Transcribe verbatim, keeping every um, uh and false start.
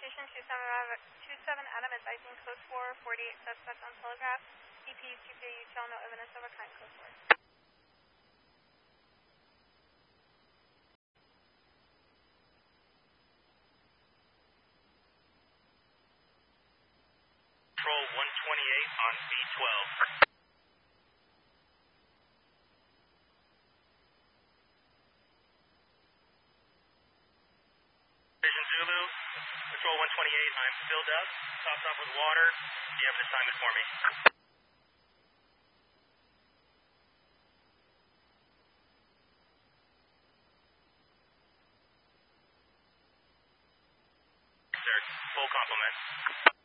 Station two seven Adam advising code four, forty-eight suspects on telegraph. E P two P U T L, no evidence of a crime, code four. Control one twenty-eight on B twelve. Vision Zulu, Control one twenty-eight, I'm filled up, topped off with water. Do you have an assignment for me? Sir, full complement.